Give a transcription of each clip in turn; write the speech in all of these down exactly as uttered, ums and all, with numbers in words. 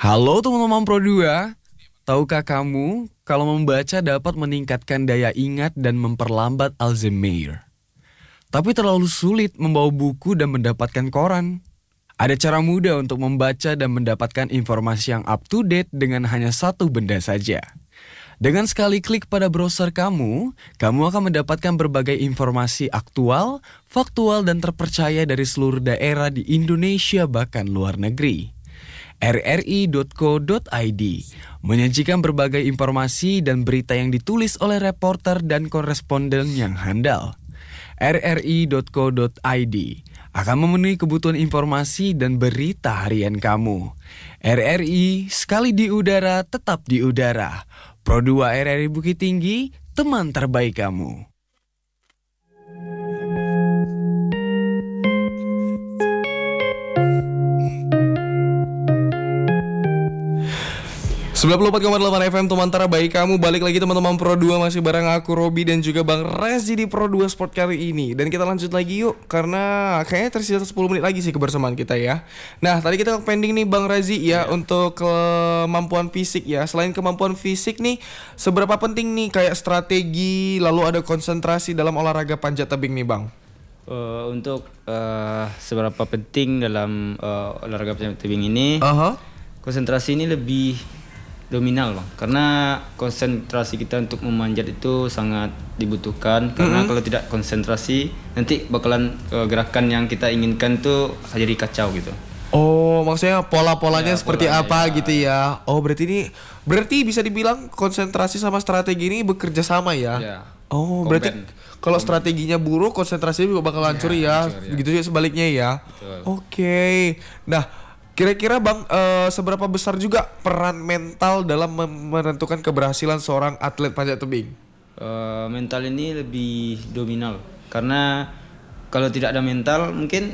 Halo teman-teman Pro dua, tahukah kamu kalau membaca dapat meningkatkan daya ingat dan memperlambat Alzheimer? Tapi terlalu sulit membawa buku dan mendapatkan koran. Ada cara mudah untuk membaca dan mendapatkan informasi yang up to date dengan hanya satu benda saja. Dengan sekali klik pada browser kamu, kamu akan mendapatkan berbagai informasi aktual, faktual, dan terpercaya dari seluruh daerah di Indonesia bahkan luar negeri. r r i dot co dot i d menyajikan berbagai informasi dan berita yang ditulis oleh reporter dan koresponden yang handal. r r i dot co dot i d akan memenuhi kebutuhan informasi dan berita harian kamu. R R I, sekali di udara, tetap di udara. Pro dua R R I Bukit Tinggi, teman terbaik kamu. sembilan puluh empat koma delapan F M teman terbaik kamu. Balik lagi teman-teman Pro dua, masih bareng aku Robi dan juga Bang Rezi di Pro dua Sport kali ini. Dan kita lanjut lagi yuk, karena kayaknya tersisa sepuluh menit lagi sih kebersamaan kita ya. Nah tadi kita pending nih Bang Rezi ya, yeah. Untuk kemampuan fisik ya. Selain kemampuan fisik nih, seberapa penting nih kayak strategi, lalu ada konsentrasi dalam olahraga panjat tebing nih Bang? Uh, untuk uh, seberapa penting dalam uh, olahraga panjat tebing ini, uh-huh. konsentrasi ini lebih dominal Bang, karena konsentrasi kita untuk memanjat itu sangat dibutuhkan. Karena mm-hmm. kalau tidak konsentrasi nanti bakalan uh, gerakan yang kita inginkan tuh jadi kacau gitu. Oh, maksudnya pola-polanya ya, seperti polanya, apa ya. gitu ya. Oh, berarti ini berarti bisa dibilang konsentrasi sama strategi ini bekerja sama ya. Ya. Oh, Komben. Berarti kalau strateginya buruk, konsentrasinya juga bakal hancur ya. ya. ya. Begitu juga sebaliknya ya. Oke. Okay. Nah, kira-kira Bang, uh, seberapa besar juga peran mental dalam menentukan keberhasilan seorang atlet panjat tebing? Uh, mental ini lebih dominal, karena kalau tidak ada mental mungkin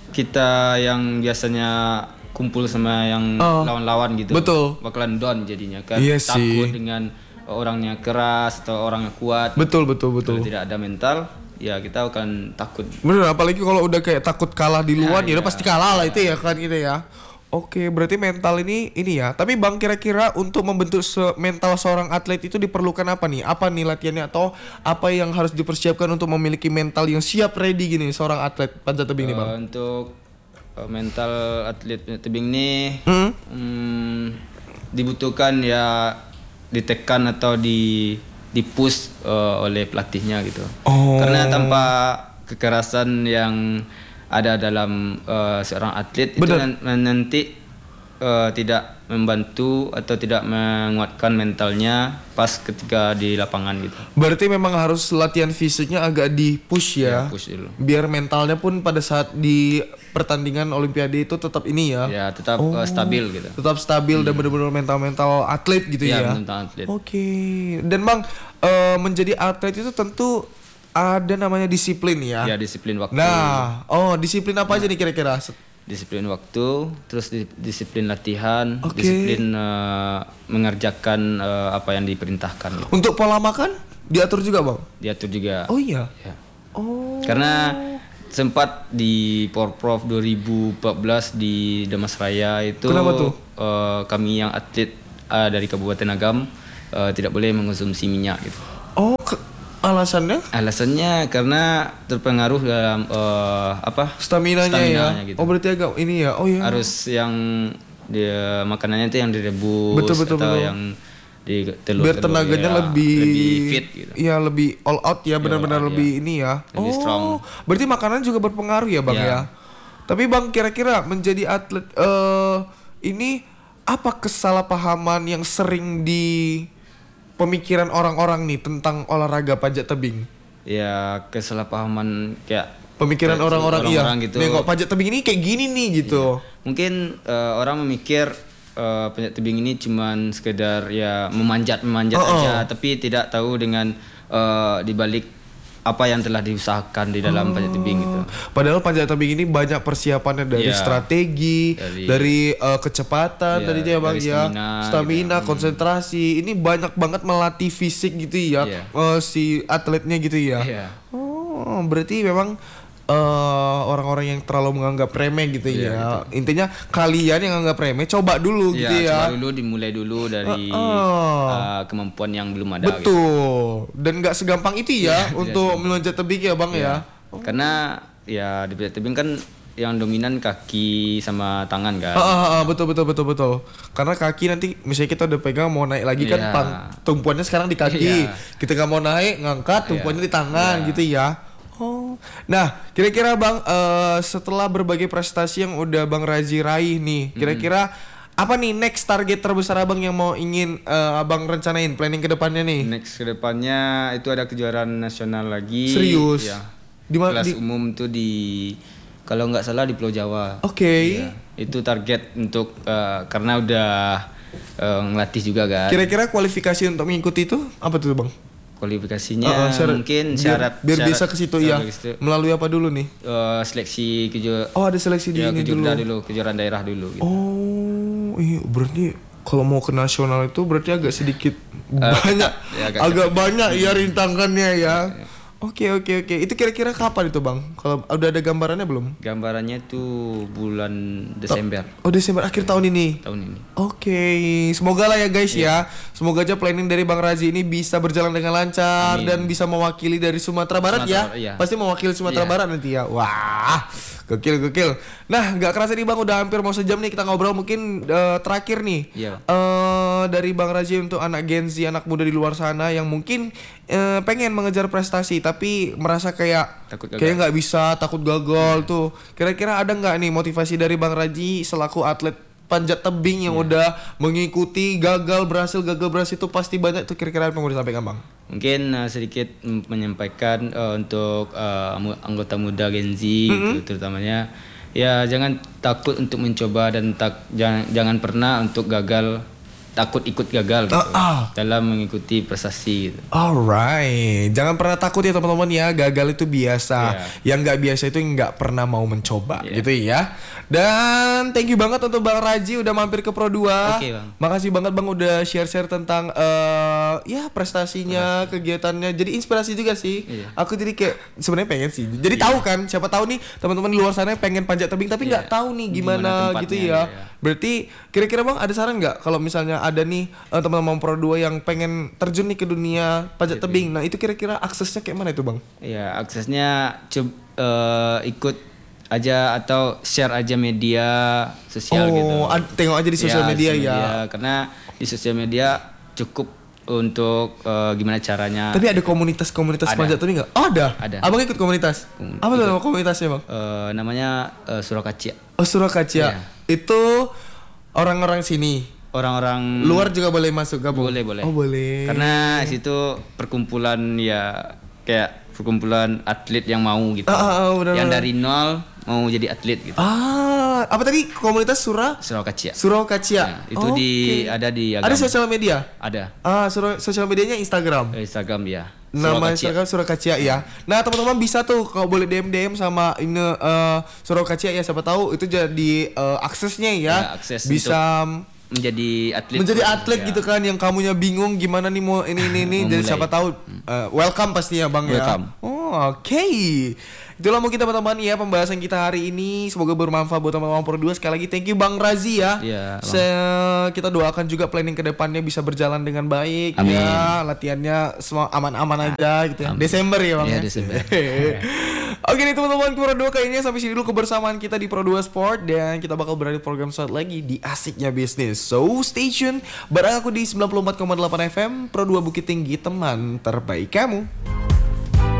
kita yang biasanya kumpul sama yang uh, lawan-lawan gitu, betul, bakalan down jadinya kan. Iya takut sih. Dengan orangnya keras atau orangnya kuat. Betul betul betul. Kalau tidak ada mental, ya kita akan takut. Bener, apalagi kalau udah kayak takut kalah di luar, ya, ya udah pasti kalah lah, ya. Itu ya kan gitu ya. Oke, berarti mental ini ini ya. Tapi Bang, kira-kira untuk membentuk se- mental seorang atlet itu diperlukan apa nih? Apa nih latihannya atau apa yang harus dipersiapkan untuk memiliki mental yang siap ready gini seorang atlet panjat tebing uh, ini Bang? Untuk uh, mental atlet panjat tebing ini hmm? Hmm, dibutuhkan ya ditekan atau di di push uh, oleh pelatihnya gitu. Oh. Karena tanpa kekerasan yang ada dalam uh, seorang atlet, bener, itu nanti uh, tidak membantu atau tidak menguatkan mentalnya pas ketika di lapangan gitu. Berarti memang harus latihan fisiknya agak di push ya, ya push dulu. Biar mentalnya pun pada saat di pertandingan Olimpiade itu tetap ini ya. Ya tetap oh, uh, stabil gitu. Tetap stabil hmm. dan benar-benar mental-mental atlet gitu ya. Ya mental atlet. Oke. Okay. Dan Bang, uh, menjadi atlet itu tentu ada namanya disiplin ya. Ya, disiplin waktu. Nah, oh disiplin apa nah. aja nih kira-kira? Disiplin waktu, terus disiplin latihan, okay. disiplin uh, mengerjakan uh, apa yang diperintahkan. Gitu. Untuk pola makan diatur juga Bang? Diatur juga. Oh iya. Ya. Oh. Karena sempat di Porprov dua ribu empat belas di Damasraya itu. Kenapa tuh? Uh, kami yang atlet uh, dari Kabupaten Agam uh, tidak boleh mengonsumsi minyak gitu. Oh. Ke- Alasannya? Alasannya karena terpengaruh dalam uh, apa? Staminanya, Staminanya ya. Gitu. Oh berarti agak ini ya. Oh iya. Harus yang dia makanannya itu yang direbus, betul, betul, atau betul. yang di telur. Biar tenaganya ya, lebih lebih fit gitu. Iya, lebih all out ya, benar-benar lebih ya. ini ya. Lebih oh, strong. Berarti makanan juga berpengaruh ya, Bang ya. ya? Tapi Bang, kira-kira menjadi atlet uh, ini apa kesalahpahaman yang sering di pemikiran orang-orang nih tentang olahraga panjat tebing? Ya, kesalahpahaman kayak pemikiran orang-orang, orang-orang iya. gitu. Nengok panjat tebing ini kayak gini nih gitu. Ya. Mungkin uh, orang memikir uh, panjat tebing ini cuman sekedar ya memanjat-memanjat oh, aja, oh. tapi tidak tahu dengan uh, dibalik apa yang telah diusahakan di dalam oh. panjat tebing gitu. Padahal panjat tebing ini banyak persiapannya dari yeah. strategi, dari, dari uh, kecepatan, yeah, tadi ya Bang ya, stamina, stamina gitu. Konsentrasi. Ini banyak banget melatih fisik gitu ya, yeah. uh, si atletnya gitu ya. Yeah. Oh, berarti memang uh, orang-orang yang terlalu menganggap remeh gitu Iya, ya. gitu. Intinya kalian yang anggap remeh coba dulu Ya, gitu ya. coba dulu dimulai dulu dari Uh, uh. uh, kemampuan yang belum ada. Gitu. Betul. Dan nggak segampang itu ya Iya, untuk iya. meloncat tebing ya bang ya. Ya. Karena ya di panjat tebing kan yang dominan kaki sama tangan kan. Ah, ah, ah, betul betul betul betul. Karena kaki nanti misalnya kita udah pegang mau naik lagi kan Iya. pang, tumpuannya sekarang di kaki. Iya. Kita nggak mau naik ngangkat tumpuannya Iya. di tangan Iya. gitu ya. Oh. Nah, kira-kira Bang eh, setelah berbagai prestasi yang udah Bang Razi raih nih, kira-kira apa nih next target terbesar Abang yang mau ingin eh, Abang rencanain planning ke depannya nih? Next kedepannya itu ada kejuaraan nasional lagi. Serius? Ya. Di mana Kelas di umum tuh di kalau nggak salah di Pulau Jawa. Oke. Ya, itu target untuk eh, karena udah eh, ngelatih juga kan. Kira-kira kualifikasi untuk mengikuti itu apa tuh Bang? Kualifikasinya Ah, ah, syarat- mungkin biar- syarat biar, syarat- bisa ke situ eh, ya. ke situ. Melalui apa dulu nih? Eh, seleksi keju Oh, ada seleksi di ya, ini dulu. kejurda dulu, kejuaraan daerah dulu gitu. Oh, iya berarti kalau mau ke nasional itu berarti agak sedikit banyak, ya, agak agak banyak ya rintangannya ya. Oke oke oke. Itu kira-kira kapan itu bang? Kalau udah ada gambarannya belum? Gambarannya itu bulan Desember Oh Desember akhir tahun ini. tahun ini. Oke, semoga lah ya guys ya. Semoga aja planning dari Bang Razi ini bisa berjalan dengan lancar Amin. dan bisa mewakili dari Sumatera Barat Sumatera ya. Barat, iya. Pasti mewakili Sumatera Iya. Barat nanti ya. Wah, gokil gokil. Nah, nggak kerasa nih Bang udah hampir mau sejam nih kita ngobrol mungkin eh, terakhir nih. Iya. Eh, dari Bang Razi untuk anak Gen Z, anak muda di luar sana yang mungkin eh, pengen mengejar prestasi tapi merasa kayak Takut gagal. kayak nggak bisa, takut gagal tuh. Kira-kira ada nggak nih motivasi dari Bang Raji selaku atlet panjat tebing yang udah mengikuti gagal berhasil gagal berhasil itu pasti banyak tuh, kira-kira apa yang mau disampaikan Bang? Mungkin uh, sedikit mm, menyampaikan uh, untuk uh, mu- anggota muda Gen Z gitu, terutamanya ya jangan takut untuk mencoba dan tak jangan jangan pernah untuk gagal, takut ikut gagal gitu, Ah, ah. dalam mengikuti prestasi gitu. Alright, jangan pernah takut ya teman-teman ya, gagal itu biasa. Iya. Yang nggak biasa itu nggak pernah mau mencoba, Iya. gitu ya. Dan thank you banget untuk Bang Raji udah mampir ke Pro dua. Oke, Bang. Makasih banget Bang udah share-share tentang eh ya prestasinya, kegiatannya. Jadi inspirasi juga sih. Iya. Aku jadi kayak sebenarnya pengen sih. Jadi tahu kan, siapa tahu nih teman-teman di luar sana pengen panjat tebing tapi nggak Iya. tahu nih Gimana gimana, tempatnya, gitu ya. iya. Berarti kira-kira Bang ada saran nggak kalau misalnya ada nih eh, teman-teman Pro dua yang pengen terjun nih ke dunia panjat tebing. Nah, itu kira-kira aksesnya kayak mana itu, Bang? Ya aksesnya coba ikut aja atau share aja media sosial gitu. Oh, ad- tengok aja di sosial media sosial ya. Karena di sosial media cukup untuk eh, gimana caranya. Tapi ada komunitas-komunitas Ada. panjat tebing nggak? Oh, ada. Ada. Abang ikut komunitas? Kom- Apa tuh nama komunitasnya, Bang? eh, namanya eh, Surakacia. Oh, Surakacia. Iya. Itu orang-orang sini. Orang-orang Luar juga boleh masuk gabung? boleh boleh. Oh, boleh. Karena situ perkumpulan ya kayak perkumpulan atlet yang mau gitu. Ah, ah, ah, benar, yang benar. dari nol mau jadi atlet gitu. Ah, apa tadi komunitas Sura? Surakacia. Surakacia. Nah, itu di Oke. ada di Ada agama. sosial media? Ada. Ah, Sura- sosial medianya Instagram. Eh, Instagram ya. Nama Surakacia. Instagram Surakacia ya. Nah teman-teman bisa tuh kalau boleh D M D M sama ini uh, Surakacia ya, siapa tahu itu jadi uh, aksesnya ya. Ya, akses bisa menjadi atlet. menjadi atlet Ya. gitu kan, yang kamunya bingung gimana nih mau ini ini ini. Mau Jadi mulai. siapa tahu uh, welcome pastinya Bang Welcome. ya. Oh oke. Itulah mungkin teman-teman ya pembahasan kita hari ini. Semoga bermanfaat buat teman-teman Pro dua. Sekali lagi thank you Bang Razi ya. Iya, Bang. Se- kita doakan juga planning ke depannya bisa berjalan dengan baik. Amin. Ya, latihannya semua aman-aman aja gitu ya. Desember ya Bang. Iya, ya? Desember. Oke nih teman-teman Pro dua, kayaknya sampai sini dulu kebersamaan kita di Pro dua Sport, dan kita bakal berada di program selanjutnya lagi di Asiknya Bisnis. So stay tune bareng aku di sembilan puluh empat koma delapan F M Pro dua Bukit Tinggi, teman terbaik kamu.